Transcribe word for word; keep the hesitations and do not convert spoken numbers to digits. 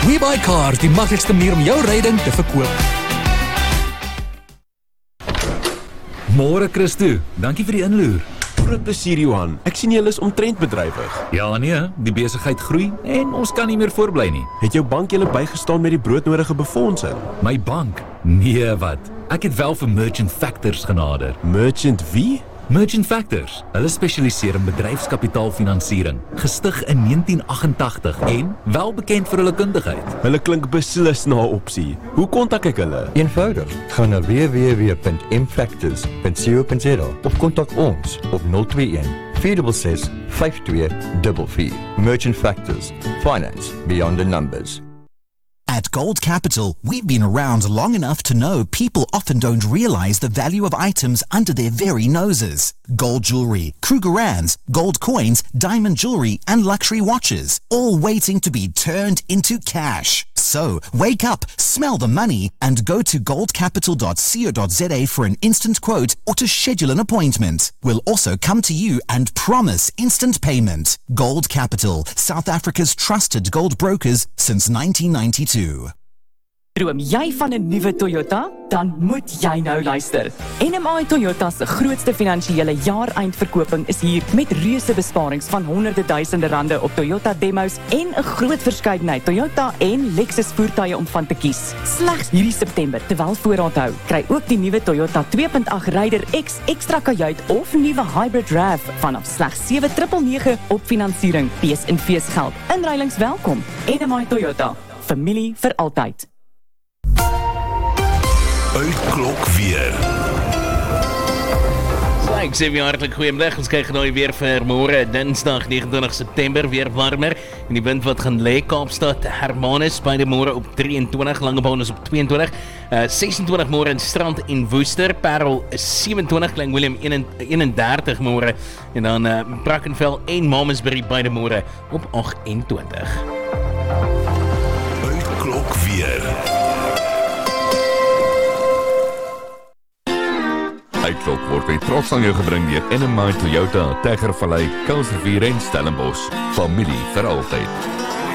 WeBuyCars, die maklikste manier om jou ryding te verkoop. Môre Christo, dankie vir die inloer. Groot plesier Johan, ek sien julle is omtrent bedrywig. Ja nee, die besigheid groei en ons kan nie meer voorbly nie. Het jou bank julle bygestaan met die broodnodige befondsing? My bank? Nee wat, ek het wel vir Merchant Factors genader. Merchant wie? Merchant Factors, hulle spesialiseer in bedryfskapitaalfinansiering, gestig in negentien agt-ag en wel bekend vir hulle kundigheid. Hulle klink beslis na 'n opsie. Hoe kontak ek hulle? Eenvoudig, gaan na w w w punt m factors punt co punt za of kontak ons op nul twee een, vier ses ses, vyf twee vier vier. Merchant Factors, finance beyond the numbers. At Gold Capital, we've been around long enough to know people often don't realize the value of items under their very noses. Gold jewelry, Krugerrands, gold coins, diamond jewelry, and luxury watches, all waiting to be turned into cash. So, wake up, smell the money, and go to gold capital dot co dot za for an instant quote or to schedule an appointment. We'll also come to you and promise instant payment. Gold Capital, South Africa's trusted gold brokers since nineteen ninety-two. Droom jy van 'n nuwe Toyota? Dan moet jy nou luister. N M I Toyota se grootste finansiële jaareindverkoping is hier met reuse besparings van honderde duisende rande op Toyota demos en 'n groot verskeidenheid Toyota en Lexus voertuie om van te kies. Slegs hierdie September, terwyl voorraad hou, kry ook die nuwe Toyota twee punt agt Raider X ekstra kajuit of nuwe Hybrid R A V vanaf slegs sewe nege nege op finansiering. Fees en feesgeld. Inruilings welkom. N M I Toyota. Familie vir altyd. Uitklok weer. So, ek sê weer hartlik goeiemiddag. Ons kyk nou weer vir môre, Dinsdag negenentwintig September, weer warmer. En die wind wat gaan lê, Kaapstad, Hermanus, beide môre op drie en twintig, Langebaan is op twee en twintig, uh, ses en twintig môre in Strand en Woester, Parel sewe en twintig, Klein Willem een en dertig môre, en dan uh, Brackenfell en Malmesbury beide môre op agt en twintig. Uitklok weer. Uitklok word met trots aan jou gebring deur N M I Toyota, Tegervallei, Kuilsrivier en Stellenbosch. Familie vir altyd.